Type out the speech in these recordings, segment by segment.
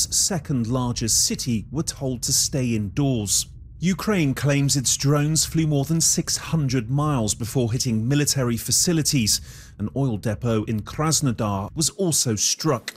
second largest city were told to stay indoors. Ukraine claims its drones flew more than 600 miles before hitting military facilities. An oil depot in Krasnodar was also struck.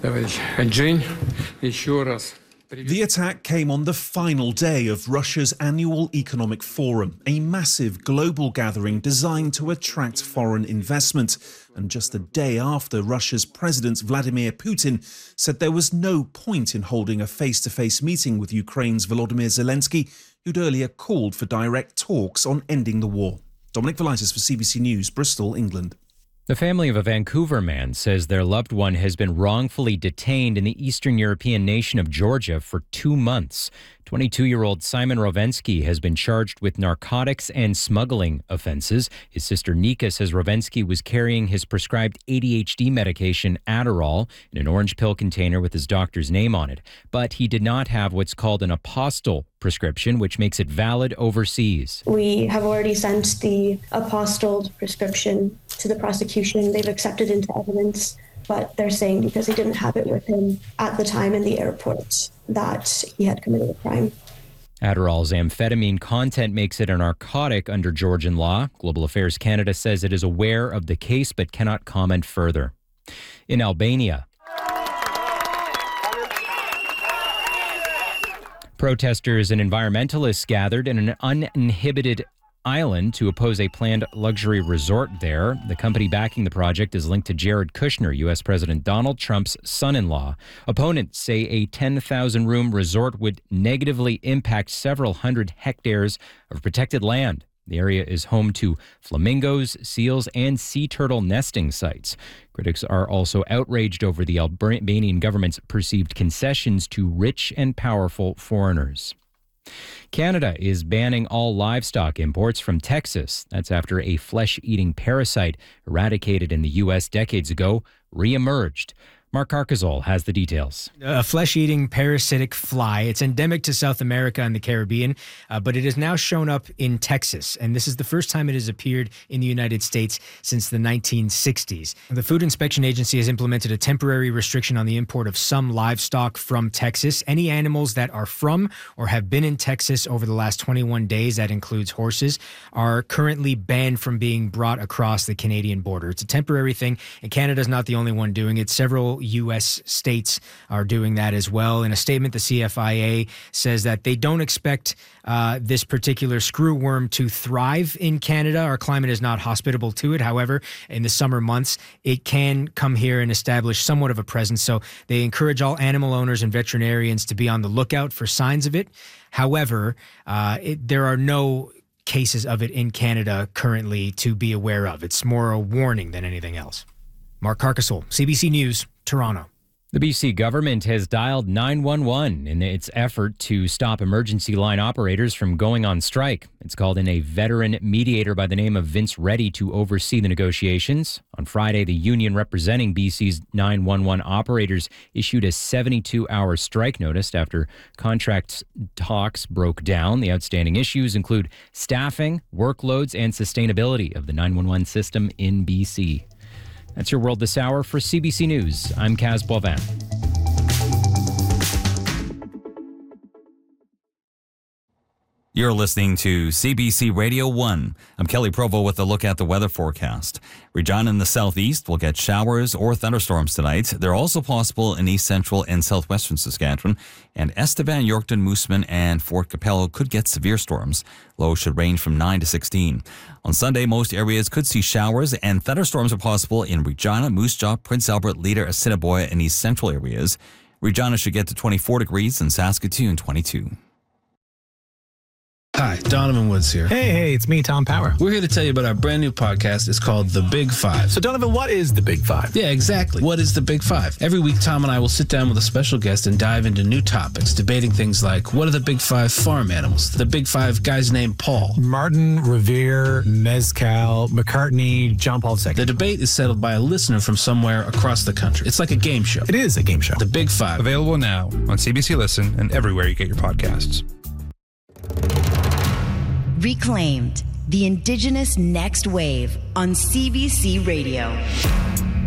The attack came on the final day of Russia's annual economic forum, a massive global gathering designed to attract foreign investment. And just a day after Russia's President Vladimir Putin said there was no point in holding a face-to-face meeting with Ukraine's Volodymyr Zelensky, who'd earlier called for direct talks on ending the war. Dominic Velitis for CBC News, Bristol, England. The family of a Vancouver man says their loved one has been wrongfully detained in the Eastern European nation of Georgia for 2 months. 22-year-old Simon Rovensky has been charged with narcotics and smuggling offenses. His sister Nika says Rovensky was carrying his prescribed ADHD medication Adderall in an orange pill container with his doctor's name on it. But he did not have what's called an apostille prescription, which makes it valid overseas. We have already sent the apostilled prescription to the prosecution. They've accepted into evidence, but they're saying because he didn't have it with him at the time in the airport that he had committed a crime. Adderall's amphetamine content makes it a narcotic under Georgian law. Global Affairs Canada says it is aware of the case but cannot comment further. In Albania, protesters and environmentalists gathered in an uninhibited island to oppose a planned luxury resort there. The company backing the project is linked to Jared Kushner, U.S. President Donald Trump's son-in-law. Opponents say a 10,000-room resort would negatively impact several hundred hectares of protected land. The area is home to flamingos, seals, and sea turtle nesting sites. Critics are also outraged over the Albanian government's perceived concessions to rich and powerful foreigners. Canada is banning all livestock imports from Texas. That's after a flesh-eating parasite eradicated in the U.S. decades ago reemerged. Mark Carcazol has the details. A flesh-eating parasitic fly. It's endemic to South America and the Caribbean, but it has now shown up in Texas. And this is the first time it has appeared in the United States since the 1960s. The Food Inspection Agency has implemented a temporary restriction on the import of some livestock from Texas. Any animals that are from or have been in Texas over the last 21 days, that includes horses, are currently banned from being brought across the Canadian border. It's a temporary thing, and Canada's not the only one doing it. Several U.S. states are doing that as well. In a statement, the CFIA says that they don't expect this particular screwworm to thrive in Canada. Our climate is not hospitable to it. However, in the summer months, it can come here and establish somewhat of a presence. So they encourage all animal owners and veterinarians to be on the lookout for signs of it. However, there are no cases of it in Canada currently to be aware of. It's more a warning than anything else. Mark Carcasole, CBC News, Toronto. The BC government has dialed 911 in its effort to stop emergency line operators from going on strike. It's called in a veteran mediator by the name of Vince Reddy to oversee the negotiations. On Friday, the union representing BC's 911 operators issued a 72-hour strike notice after contract talks broke down. The outstanding issues include staffing, workloads, and sustainability of the 911 system in BC. That's your World This Hour. For CBC News, I'm Kaz Boivin. You're listening to CBC Radio 1. I'm Kelly Provo with a look at the weather forecast. Regina in the southeast will get showers or thunderstorms tonight. They're also possible in east central and southwestern Saskatchewan. And Estevan, Yorkton, Moosomin, and Fort Capello could get severe storms. Lows should range from 9 to 16. On Sunday, most areas could see showers and thunderstorms are possible in Regina, Moose Jaw, Prince Albert, Leader, Assiniboia, and east central areas. Regina should get to 24 degrees and Saskatoon 22. Hi, Donovan Woods here. Hey, it's me, Tom Power. We're here to tell you about our brand new podcast. It's called The Big Five. So, Donovan, what is The Big Five? Yeah, exactly. What is The Big Five? Every week, Tom and I will sit down with a special guest and dive into new topics, debating things like, what are the Big Five farm animals? The Big Five guys named Paul. Martin, Revere, Mezcal, McCartney, John Paul II. The debate is settled by a listener from somewhere across the country. It's like a game show. It is a game show. The Big Five. Available now on CBC Listen and everywhere you get your podcasts. Reclaimed, the Indigenous Next Wave on CBC Radio.